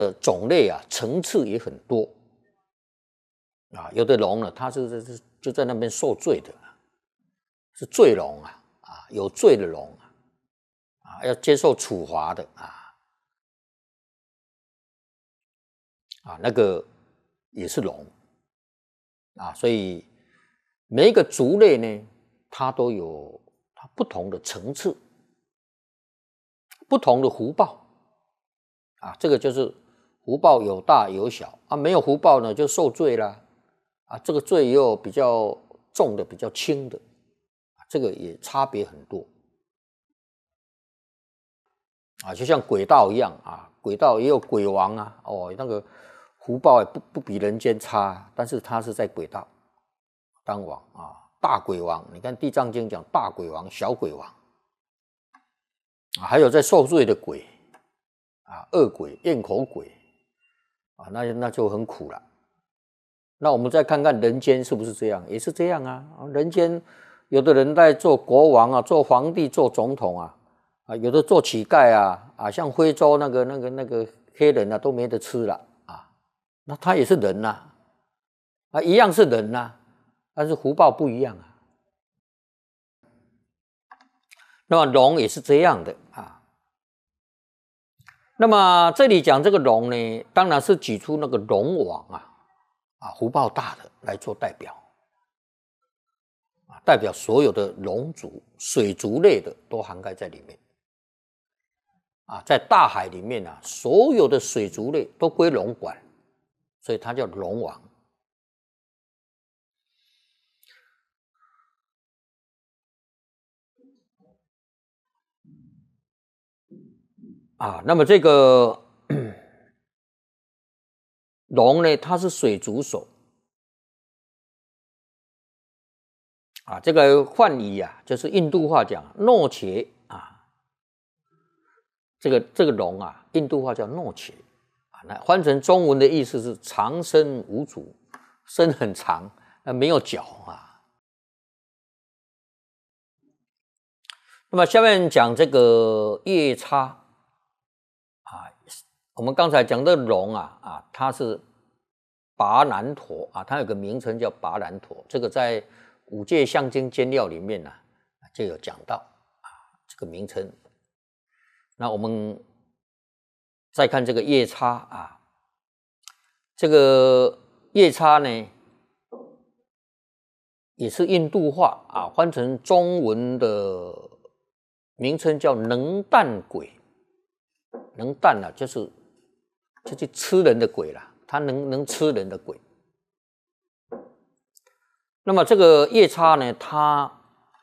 种类啊层次也很多啊，有的龙呢，它就在那边受罪的，是罪龙啊，有罪的龙啊，要接受处罚的那个也是龙啊，所以每一个族类呢，它都有它不同的层次，不同的福报啊，这个就是福报有大有小啊，没有福报呢就受罪啦啊，这个罪也有比较重的，比较轻的，这个也差别很多啊，就像鬼道一样啊，鬼道也有鬼王啊，哦，那个福报也不比人间差，但是他是在鬼道当王啊，大鬼王，你看《地藏经》讲大鬼王、小鬼王啊，还有在受罪的鬼啊，恶鬼、咽口鬼啊，那就很苦了。那我们再看看人间是不是这样？也是这样啊，人间有的人在做国王啊，做皇帝、做总统啊，有的做乞丐啊，像非洲那个黑人啊，都没得吃了啊，那他也是人呐，一样是人呐，但是福报不一样啊。那么龙也是这样的啊。那么这里讲这个龙呢，当然是举出那个龙王福报大的来做代表代表所有的龙族、水族类的都涵盖在里面在大海里面所有的水族类都归龙管，所以它叫龙王那么这个龙呢，它是水族手这个梵语就是印度话讲诺切这个龙印度话叫诺切那换成中文的意思是长身无足，身很长，没有脚那么下面讲这个夜叉我们刚才讲的龙它是拔难陀它有个名称叫拔难陀，这个在五戒象经监要里面就有讲到这个名称。那我们再看这个夜叉这个夜叉呢也是印度话换成中文的名称叫能啖鬼，能啖就是吃人的鬼啦，它能吃人的鬼。那么这个夜叉呢，它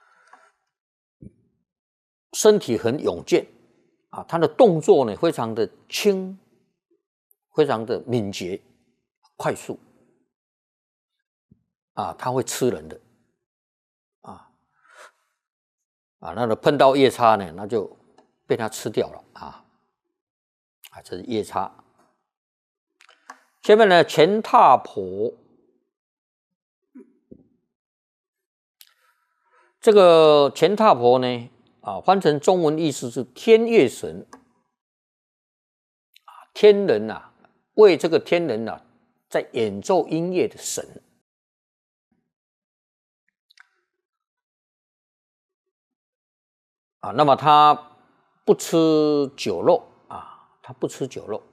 身体很勇健它的动作呢非常的轻，非常的敏捷、快速它会吃人的那碰到夜叉呢，那就被它吃掉了这是夜叉。下面呢，乾闼婆，这个乾闼婆呢翻成中文意思是天乐神天人为这个天人在演奏音乐的神那么他不吃酒肉他不吃酒肉，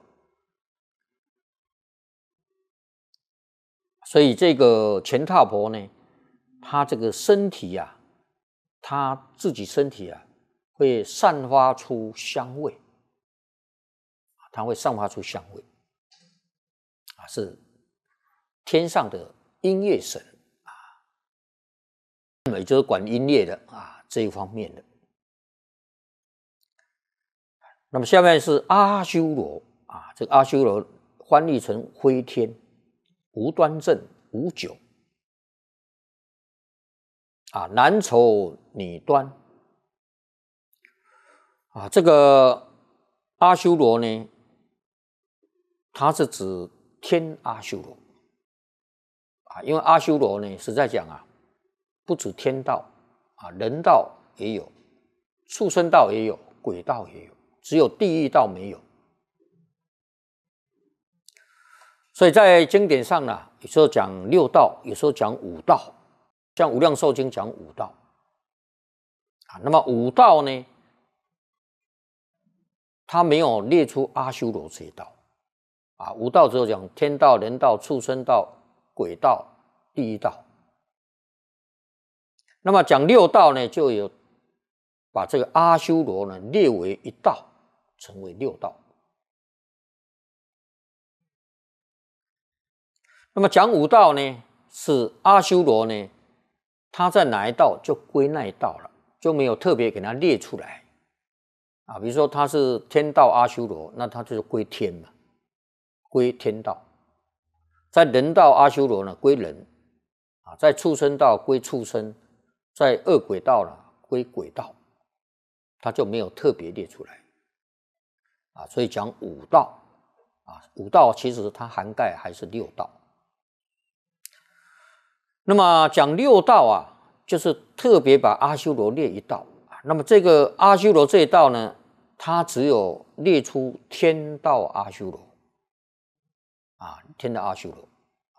所以这个乾闼婆呢，他这个身体他自己身体会散发出香味，他会散发出香味是天上的音乐神也就是管音乐的这一方面的。那么下面是阿修罗这个阿修罗翻译成飞天，无端正，无酒男丑女端这个阿修罗呢，它是指天阿修罗因为阿修罗呢，实在讲不止天道人道也有，畜生道也有，鬼道也有，只有地狱道没有所以在经典上呢，有时候讲六道，有时候讲五道，像《无量寿经》讲五道啊。那么五道呢，它没有列出阿修罗这一道啊。五道只有讲天道、人道、畜生道、鬼道、地狱道。那么讲六道呢，就有把这个阿修罗呢列为一道，成为六道。那么讲五道呢，是阿修罗呢，他在哪一道就归那一道了，就没有特别给他列出来啊。比如说他是天道阿修罗，那他就是归天嘛，归天道；在人道阿修罗呢，归人啊；在畜生道归畜生；在恶鬼道呢，归鬼道，他就没有特别列出来啊。所以讲五道啊，五道其实它涵盖还是六道。那么讲六道啊，就是特别把阿修罗列一道。那么这个阿修罗这一道呢，它只有列出天道阿修罗啊，天道阿修罗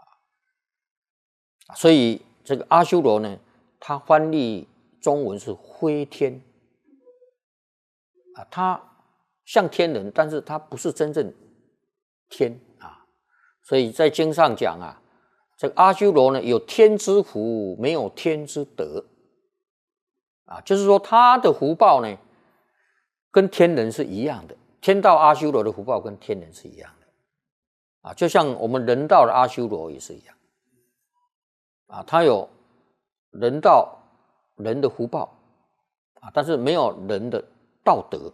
啊，所以这个阿修罗呢，它翻译中文是灰天啊，它像天人，但是它不是真正天啊。所以在经上讲啊，这个阿修罗呢，有天之福，没有天之德啊，就是说他的福报呢，跟天人是一样的。天道阿修罗的福报跟天人是一样的啊，就像我们人道的阿修罗也是一样啊，他有人道人的福报啊，但是没有人的道德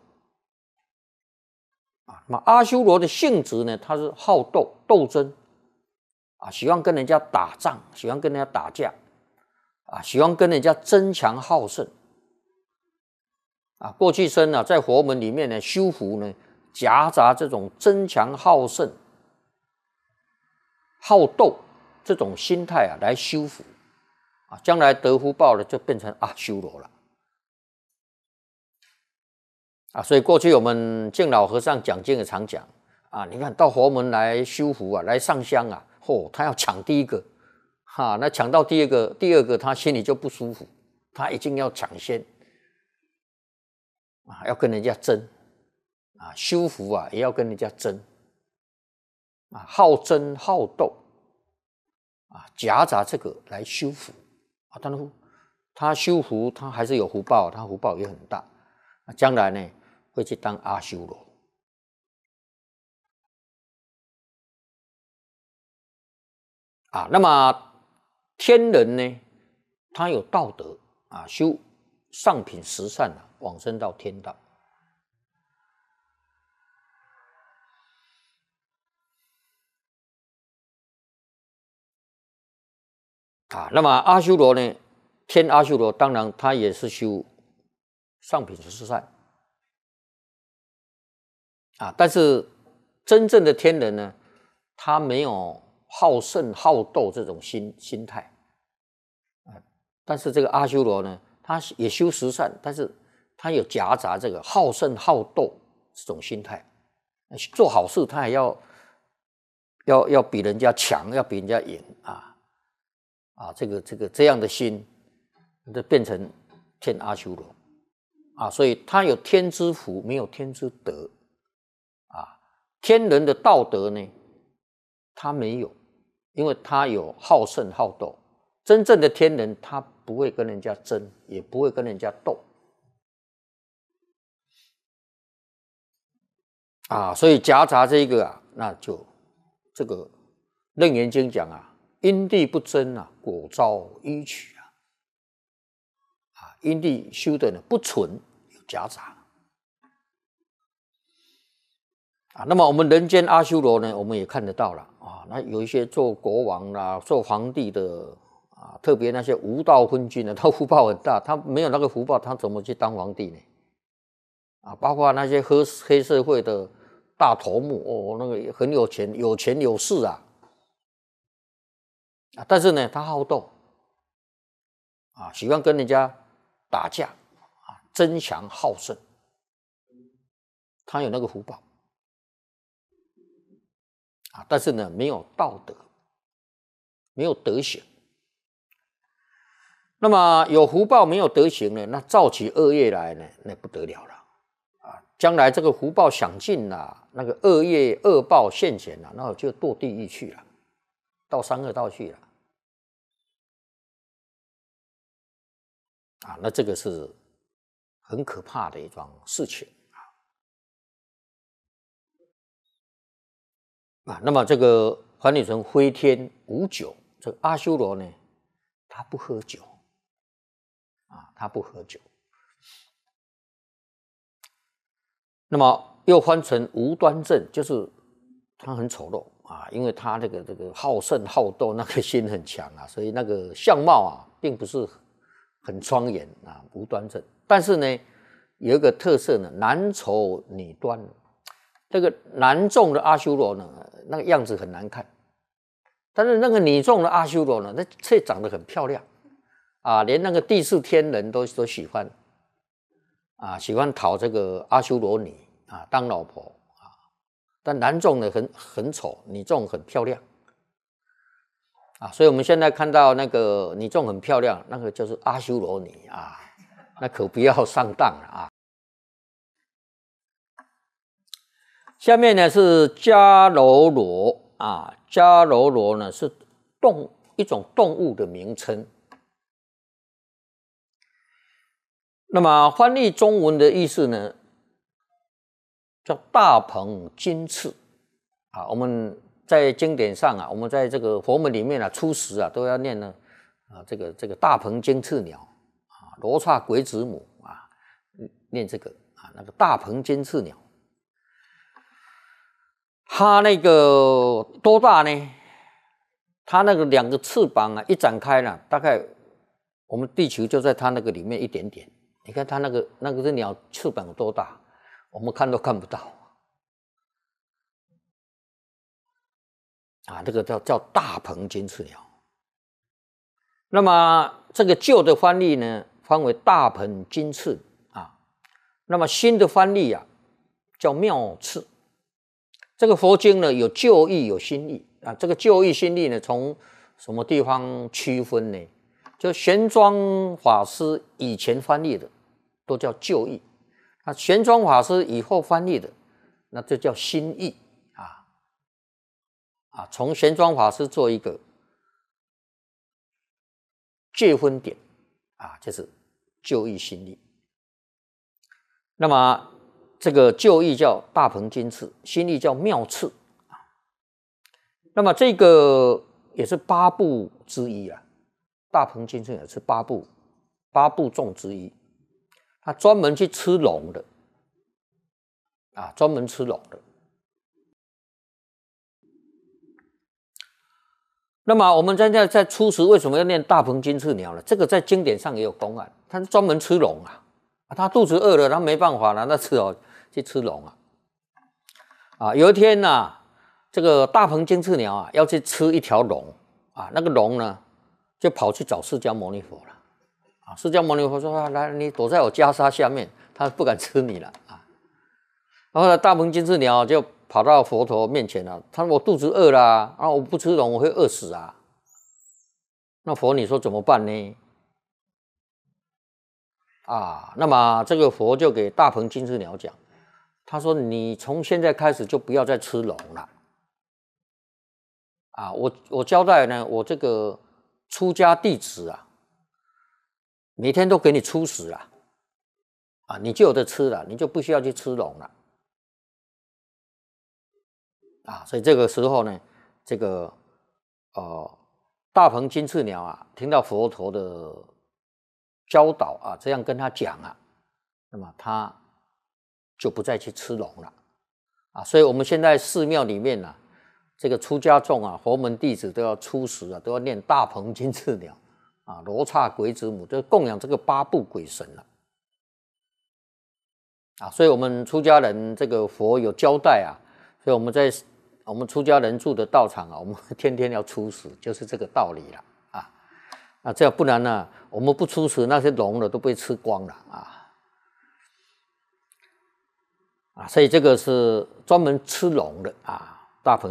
啊。那么阿修罗的性质呢，他是好斗斗争啊，喜欢跟人家打仗，喜欢跟人家打架啊，喜欢跟人家争强好胜啊。过去生啊，在佛门里面呢，修福呢，夹杂这种争强好胜、好斗这种心态啊，来修福啊，将来得福报了，就变成阿修罗了啊。所以过去我们敬老和尚讲经也常讲啊，你看到佛门来修福啊，来上香啊。他要抢第一个，那抢到第二个，他心里就不舒服，他一定要抢先，啊，要跟人家争，啊，修福啊也要跟人家争，啊，好争好斗，啊，夹杂这个来修福，啊，当然他修福，他还是有福报，他福报也很大，将来呢会去当阿修罗。啊，那么天人呢，他有道德啊，修上品十善啊，往生到天道。啊，那么阿修罗呢，天阿修罗当然他也是修上品十善啊，但是真正的天人呢，他没有好胜好斗这种心态。但是这个阿修罗呢，他也修十善，但是他有夹杂这个好胜好斗这种心态，做好事他还要比人家强，要比人家赢这样的心，就变成天阿修罗啊，所以他有天之福，没有天之德啊。天人的道德呢，他没有，因为他有好胜好斗。真正的天人，他不会跟人家争，也不会跟人家斗啊，所以夹杂这个啊，那就这个《楞严经》讲啊，因地不争啊，果遭依取啊，因地修的呢不纯，有夹杂啊。那么我们人间阿修罗呢，我们也看得到了啊，那有一些做国王啦、做皇帝的。啊，特别那些无道昏君呢，他福报很大，他没有那个福报，他怎么去当皇帝呢？啊，包括那些黑社会的大头目哦，那个很有钱，有钱有势啊，但是呢，他好斗啊，喜欢跟人家打架啊，争强好胜，他有那个福报啊，但是呢没有道德，没有德行。那么有福报没有德行呢，那造起恶业来呢，那不得了了啊！将来这个福报享尽了，那个恶业恶报现前了，那就堕地狱去了，到三恶道去了啊！那这个是很可怕的一桩事情啊！那么这个樊女成飞天无酒，这个阿修罗呢，他不喝酒啊，他不喝酒。那么又翻成无端正，就是他很丑陋啊，因为他这个好胜好斗，那个心很强啊，所以那个相貌啊，并不是很庄严啊，无端正。但是呢，有一个特色呢，男丑女端。这个男众的阿修罗呢，那个样子很难看，但是那个女众的阿修罗呢，那却长得很漂亮啊，连那个地释天人都喜欢啊，喜欢讨这个阿修罗女啊当老婆啊。但男众呢很丑，女众很漂亮啊，所以我们现在看到那个女众很漂亮，那个就是阿修罗女啊，那可不要上当了啊。下面呢是迦楼罗啊，迦楼罗呢是一种动物的名称。那么翻译中文的意思呢，叫大鹏金翅啊。我们在经典上啊，我们在这个佛门里面啊，初时啊都要念呢啊，这个大鹏金翅鸟啊，罗刹鬼子母啊，念这个啊，那个大鹏金翅鸟。它那个多大呢？它那个两个翅膀啊，一展开了，大概我们地球就在它那个里面一点点。你看它那个这鸟翅膀有多大，我们看都看不到啊！这个叫大鹏金翅鸟。那么这个旧的翻译呢，翻为大鹏金翅啊。那么新的翻译啊，叫妙翅。这个佛经呢有旧义有新义啊，这个旧义新义呢从什么地方区分呢？就玄奘法师以前翻译的都叫旧义，那玄奘法师以后翻译的那就叫新义啊，从玄奘法师做一个界分点啊，就是旧义新义。那么这个旧义叫大鹏金翅，新义叫妙翅啊。那么这个也是八部之一啊，大鹏金翅也是八部众之一，他专门去吃龙的啊，专门吃龙的。那么我们现在在初时为什么要念大鹏金翅鸟呢？这个在经典上也有公案，他是专门吃龙啊，他肚子饿了，他没办法了，那只好去吃龙啊！有一天呢、啊，这个大鹏金翅鸟啊要去吃一条龙啊，那个龙呢就跑去找释迦牟尼佛了啊。释迦牟尼佛说：“啊，来，你躲在我袈裟下面，他不敢吃你了啊。”然后呢，大鹏金翅鸟就跑到佛陀面前了，他说：“我肚子饿了啊，我不吃龙我会饿死啊。”那佛你说怎么办呢？啊，那么这个佛就给大鹏金翅鸟讲，他说：“你从现在开始就不要再吃龙了。啊，我交代呢，我这个出家弟子啊，每天都给你出食啊，啊，你就有得吃了，你就不需要去吃龙了。啊，所以这个时候呢，这个大鹏金翅鸟啊，听到佛陀的教导啊，这样跟他讲啊，那么他就不再去吃龙了啊。所以我们现在寺庙里面啊，这个出家众啊，佛门弟子都要出食啊，都要念大鹏金翅鸟啊，罗刹鬼子母，就供养这个八部鬼神了啊。所以我们出家人这个佛有交代啊，所以我们出家人住的道场啊，我们天天要出食，就是这个道理了啊。这样不然呢，我们不出食，那些龙的都被吃光了啊。所以这个是专门吃龙的啊，大鹏。